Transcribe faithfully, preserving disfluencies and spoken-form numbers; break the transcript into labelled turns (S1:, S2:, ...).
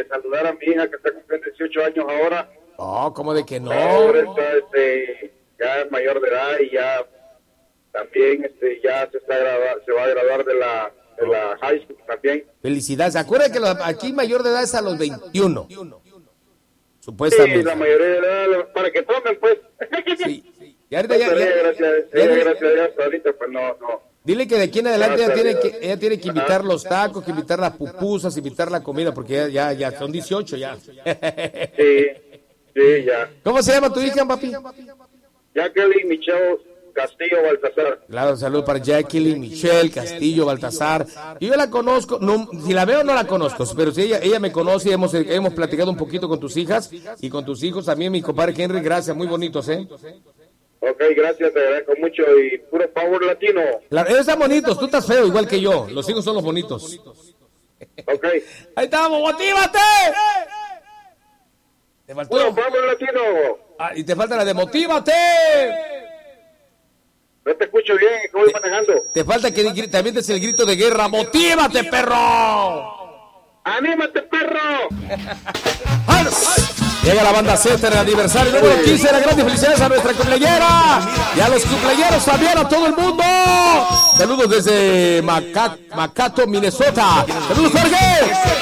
S1: saludar a mi hija que está cumpliendo dieciocho años ahora.
S2: Oh, ¿cómo de que no?
S1: Ahora está, este, ya es mayor de edad y ya también este, ya se, está gradu- se va a graduar de la, de la high school también.
S2: Felicidades. Acuérdate que lo- aquí mayor de edad es a los veintiuno.
S1: Sí,
S2: Supuestamente.
S1: la mayoría de edad, para que tomen, pues.
S2: Sí. Y ahorita ya,
S1: Gracias,
S2: ya-
S1: gracias,
S2: ya-
S1: sí, gracias a Dios, ahorita pues no, no.
S2: dile que de aquí en adelante ella tiene que, ella tiene que
S1: Ajá.
S2: invitar los tacos, que invitar las pupusas, invitar la comida, porque ya, ya, ya son dieciocho ya.
S1: Sí, sí, ya.
S2: ¿Cómo se llama tu hija, papi?
S1: Jacqueline Michelle Castillo Baltasar.
S2: Claro, saludos para Jacqueline, Michelle, Castillo, Baltasar. Yo la conozco, no, si la veo no la conozco, pero si ella, ella me conoce, hemos, hemos platicado un poquito con tus hijas y con tus hijos también, mi compadre Henry, gracias, muy bonitos, ¿eh?
S1: Ok, gracias, te agradezco mucho y puro power latino.
S2: Claro, ellos están bonitos, tú estás feo igual que yo, los hijos son los bonitos.
S1: Ok,
S2: Ahí estamos, motívate. Te faltó.
S1: puro power latino.
S2: Ah, y te falta la de motívate.
S1: No te escucho bien, que voy manejando.
S2: Te falta que gri- también des el grito de guerra, motívate, perro.
S1: ¡Anímate, perro!
S2: Llega la banda Z en el aniversario número quince de la Grande. Felicidades a nuestra cumpleañera y a los cumpleañeros también, a todo el mundo. Saludos desde Maca- Macato, Minnesota. Saludos, Jorge.